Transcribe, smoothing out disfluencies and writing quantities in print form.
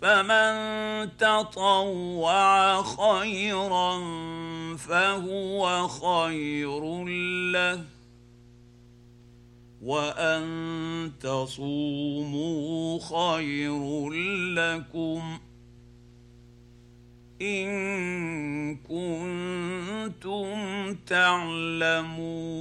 فمن تطوع خيرا فهو خير له وان تصوموا خير لكم ان كنتم تعلمون.